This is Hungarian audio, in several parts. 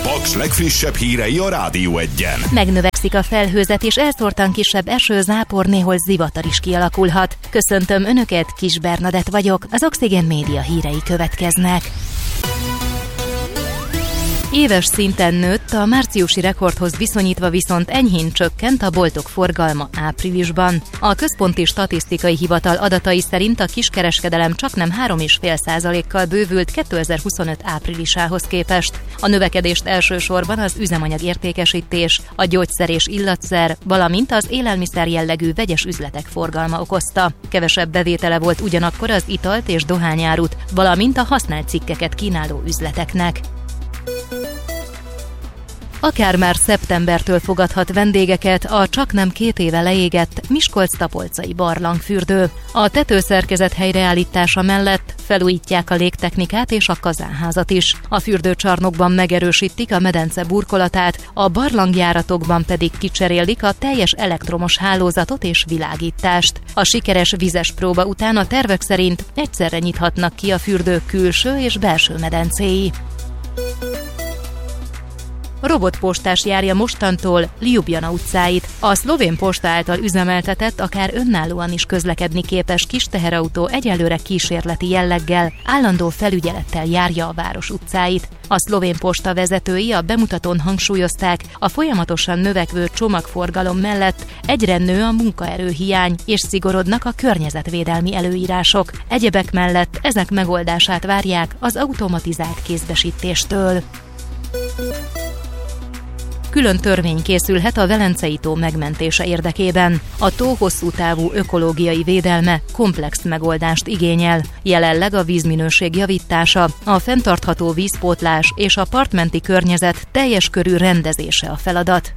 Paks legfrissebb hírei a Rádió Egyen. Megnövekszik a felhőzet, és elszórtan kisebb eső, zápor, néhol zivatar is kialakulhat. Köszöntöm Önöket, Kis Bernadett vagyok, az Oxygen Média hírei következnek. Éves szinten nőtt, a márciusi rekordhoz viszonyítva viszont enyhén csökkent a boltok forgalma áprilisban. A Központi Statisztikai Hivatal adatai szerint a kiskereskedelem csaknem 3,5%-kal bővült 2025 áprilisához képest. A növekedést elsősorban az üzemanyag értékesítés, a gyógyszer és illatszer, valamint az élelmiszer jellegű vegyes üzletek forgalma okozta. Kevesebb bevétele volt ugyanakkor az italt és dohányárut, valamint a használt cikkeket kínáló üzleteknek. Akár már szeptembertől fogadhat vendégeket a csaknem 2 éve leégett Miskolc-Tapolcai barlangfürdő. A tetőszerkezet helyreállítása mellett felújítják a légtechnikát és a kazánházat is. A fürdőcsarnokban megerősítik a medence burkolatát, a barlangjáratokban pedig kicserélik a teljes elektromos hálózatot és világítást. A sikeres vizes próba után a tervek szerint egyszerre nyithatnak ki a fürdők külső és belső medencéi. Robotpostás járja mostantól Ljubljana utcáit. A szlovén posta által üzemeltetett, akár önállóan is közlekedni képes kis teherautó egyelőre kísérleti jelleggel, állandó felügyelettel járja a város utcáit. A szlovén posta vezetői a bemutatón hangsúlyozták, a folyamatosan növekvő csomagforgalom mellett egyre nő a munkaerőhiány, és szigorodnak a környezetvédelmi előírások. Egyebek mellett ezek megoldását várják az automatizált kézbesítéstől. Külön törvény készülhet a Velencei tó megmentése érdekében. A tó hosszú távú ökológiai védelme komplex megoldást igényel. Jelenleg a vízminőség javítása, a fenntartható vízpótlás és a partmenti környezet teljes körű rendezése a feladat.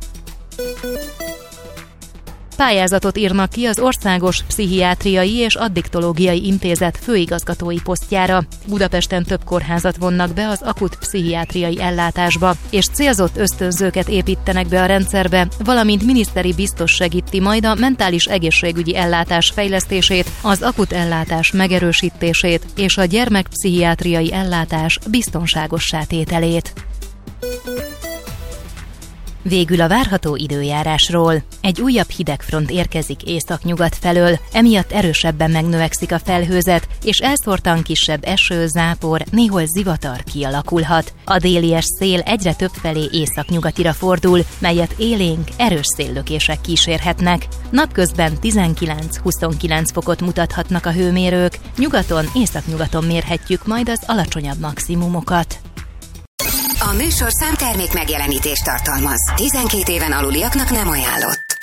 Pályázatot írnak ki az Országos Pszichiátriai és Addiktológiai Intézet főigazgatói posztjára. Budapesten több kórházat vonnak be az akut pszichiátriai ellátásba, és célzott ösztönzőket építenek be a rendszerbe, valamint miniszteri biztos segíti majd a mentális egészségügyi ellátás fejlesztését, az akut ellátás megerősítését és a gyermekpszichiátriai ellátás biztonságossá tételét. Végül a várható időjárásról. Egy újabb hidegfront érkezik északnyugat felől, emiatt erősebben megnövekszik a felhőzet, és elszórtan kisebb eső, zápor, néhol zivatar kialakulhat. A délies szél egyre többfelé északnyugatira fordul, melyet élénk, erős széllökések kísérhetnek. Napközben 19-29 fokot mutathatnak a hőmérők, nyugaton, északnyugaton mérhetjük majd az alacsonyabb maximumokat. A műsorszám termék megjelenítést tartalmaz. 12 éven aluliaknak nem ajánlott.